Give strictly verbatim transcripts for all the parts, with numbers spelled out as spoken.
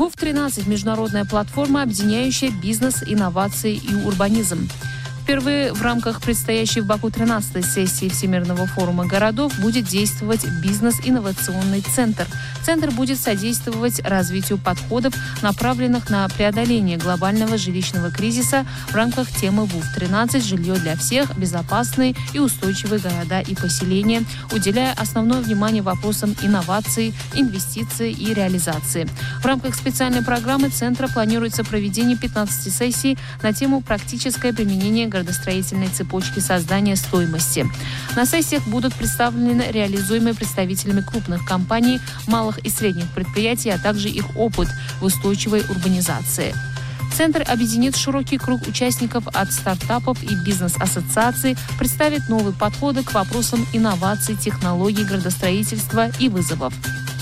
ВУФ тринадцать – международная платформа, объединяющая бизнес, инновации и урбанизм. Впервые в рамках предстоящей в Баку тринадцатой сессии Всемирного форума городов будет действовать бизнес-инновационный центр. Центр будет содействовать развитию подходов, направленных на преодоление глобального жилищного кризиса в рамках темы ВУФ тринадцать «Жилье для всех. Безопасные и устойчивые города и поселения», уделяя основное внимание вопросам инноваций, инвестиций и реализации. В рамках специальной программы Центра планируется проведение пятнадцати сессий на тему «Практическое применение градостроительной цепочки создания стоимости». На сессиях будут представлены реализуемые представителями крупных компаний, малых и средних предприятий, а также их опыт в устойчивой урбанизации. Центр объединит широкий круг участников от стартапов и бизнес-ассоциаций, представит новые подходы к вопросам инноваций, технологий, градостроительства и вызовов.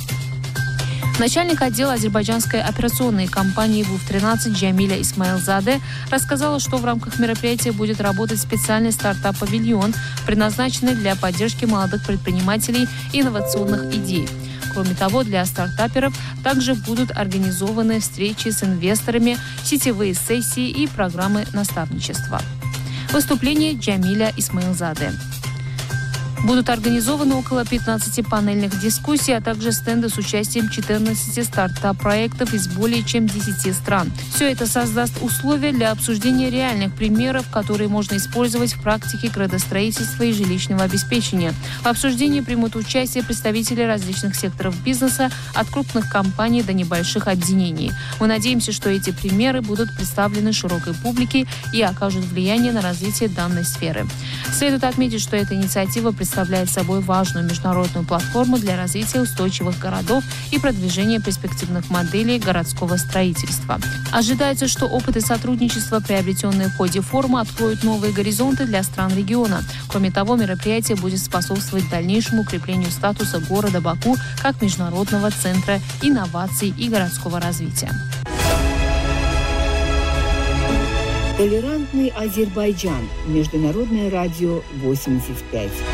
Начальник отдела азербайджанской операционной компании ВУФ тринадцать Джамиля Исмаилзаде рассказала, что в рамках мероприятия будет работать специальный стартап-павильон, предназначенный для поддержки молодых предпринимателей и инновационных идей. Кроме того, для стартаперов также будут организованы встречи с инвесторами, сетевые сессии и программы наставничества. Выступление Джамиля Исмаилзаде. Будут организованы около пятнадцати панельных дискуссий, а также стенды с участием четырнадцати стартап-проектов из более чем десяти стран. Все это создаст условия для обсуждения реальных примеров, которые можно использовать в практике градостроительства и жилищного обеспечения. В обсуждении примут участие представители различных секторов бизнеса, от крупных компаний до небольших объединений. Мы надеемся, что эти примеры будут представлены широкой публике и окажут влияние на развитие данной сферы. Следует отметить, что эта инициатива представляет собой важную международную платформу для развития устойчивых городов и продвижения перспективных моделей городского строительства. Ожидается, что опыт и сотрудничество, приобретенные в ходе форума, откроют новые горизонты для стран региона. Кроме того, мероприятие будет способствовать дальнейшему укреплению статуса города Баку как международного центра инноваций и городского развития. Толерантный Азербайджан. Международное радио восемьдесят пять.